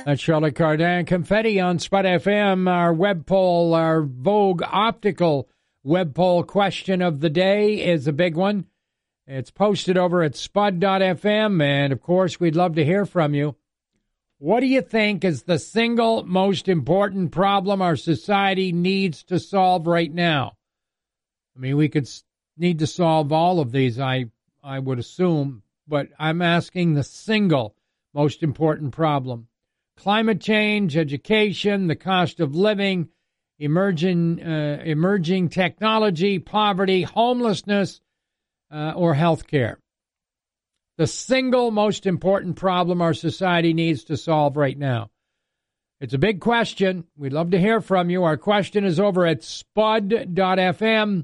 That's Shirley Cardin. Confetti on Spud FM, our web poll, our Vogue Optical web poll question of the day is a big one. It's posted over at spud.fm, and, of course, we'd love to hear from you. What do you think is the single most important problem our society needs to solve right now? I mean, we could need to solve all of these, I would assume, but I'm asking the single most important problem. Climate change, education, the cost of living, emerging technology, poverty, homelessness, or health care. The single most important problem our society needs to solve right now. It's a big question. We'd love to hear from you. Our question is over at spud.fm.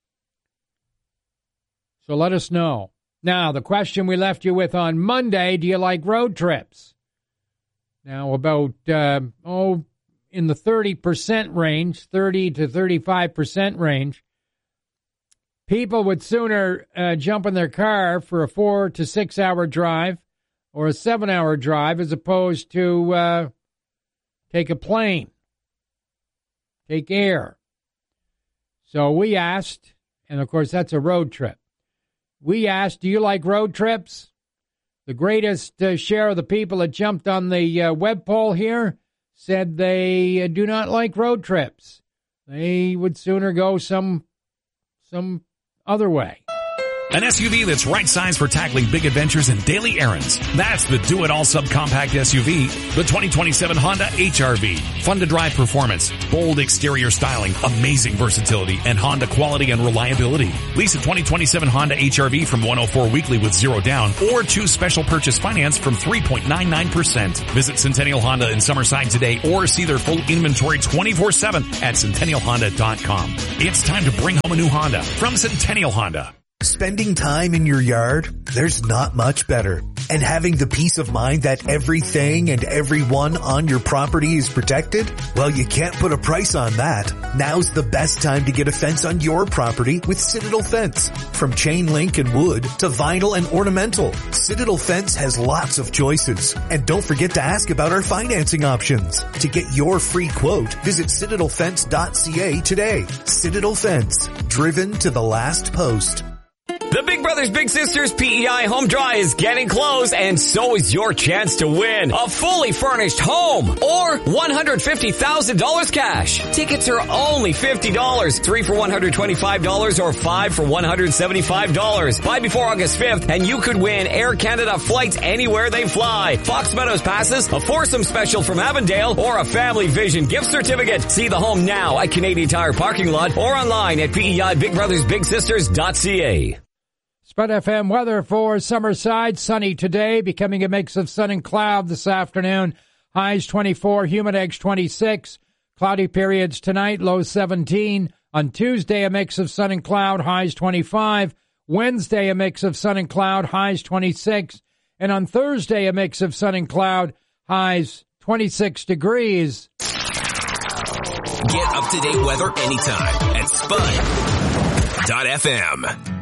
So let us know. Now, the question we left you with on Monday, do you like road trips? Now, about, in the 30% range, 30 to 35% range, people would sooner jump in their car for a 4 to 6 hour drive or a 7-hour drive as opposed to take a plane, take air. So we asked, and of course that's a road trip. We asked, do you like road trips? The greatest share of the people that jumped on the web poll here said they do not like road trips. They would sooner go some other way. An SUV that's right size for tackling big adventures and daily errands. That's the Do-It-All subcompact SUV, the 2027 Honda HR-V. Fun to drive performance, bold exterior styling, amazing versatility, and Honda quality and reliability. Lease a 2027 Honda HR-V from $104 weekly with 0 down, or choose special purchase finance from 3.99%. Visit Centennial Honda in Summerside today, or see their full inventory 24/7 at CentennialHonda.com. It's time to bring home a new Honda from Centennial Honda. Spending time in your yard, there's not much better. And having the peace of mind that everything and everyone on your property is protected? Well, you can't put a price on that. Now's the best time to get a fence on your property with Citadel Fence. From chain link and wood to vinyl and ornamental, Citadel Fence has lots of choices. And don't forget to ask about our financing options. To get your free quote, visit citadelfence.ca today. Citadel Fence, driven to the last post. The Big Brothers Big Sisters PEI Home Draw is getting close, and so is your chance to win a fully furnished home or $150,000 cash. Tickets are only $50, 3 for $125 or 5 for $175. Buy before August 5th and you could win Air Canada flights anywhere they fly, Fox Meadows passes, a foursome special from Avondale, or a Family Vision gift certificate. See the home now at Canadian Tire parking lot or online at PEIBigBrothersBigSisters.ca. Spud FM weather for Summerside. Sunny today, becoming a mix of sun and cloud this afternoon. Highs 24, humidex 26. Cloudy periods tonight, low 17. On Tuesday, a mix of sun and cloud, highs 25. Wednesday, a mix of sun and cloud, highs 26. And on Thursday, a mix of sun and cloud, highs 26 degrees. Get up-to-date weather anytime at Spud.fm.